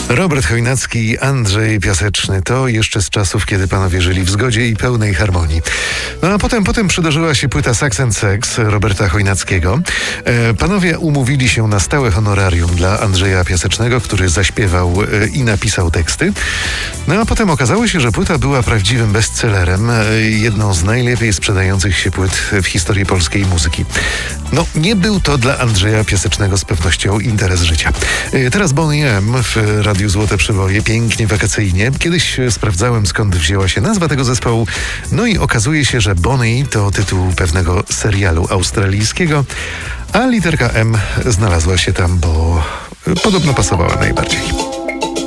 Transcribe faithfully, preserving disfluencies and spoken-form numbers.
Robert Chojnacki i Andrzej Piaseczny to jeszcze z czasów, kiedy panowie żyli w zgodzie i pełnej harmonii. No a potem, potem przydarzyła się płyta Sax and Sex Roberta Chojnackiego. E, panowie umówili się na stałe honorarium dla Andrzeja Piasecznego, który zaśpiewał e, i napisał teksty. No a potem okazało się, że płyta była prawdziwym bestsellerem, e, jedną z najlepiej sprzedających się płyt w historii polskiej muzyki. No, nie był to dla Andrzeja Piasecznego z pewnością interes życia. E, teraz Boney M w Radiu Złote Przyboje, pięknie wakacyjnie. Kiedyś sprawdzałem, skąd wzięła się nazwa tego zespołu. No i okazuje się, że Boney to tytuł pewnego serialu australijskiego, a literka M znalazła się tam, bo podobno pasowała najbardziej.